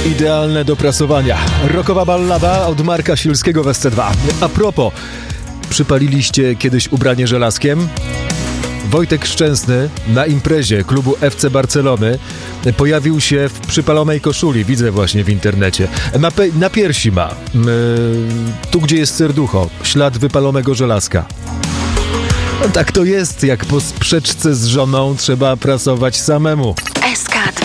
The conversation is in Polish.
Idealne do prasowania. Rockowa ballada od Marka Siulskiego w SC2. A propos, przypaliliście kiedyś ubranie żelazkiem? Wojtek Szczęsny na imprezie klubu FC Barcelony pojawił się w przypalonej koszuli, widzę właśnie w internecie. Na piersi ma, tu gdzie jest serducho, ślad wypalonego żelazka. Tak to jest, jak po sprzeczce z żoną trzeba prasować samemu.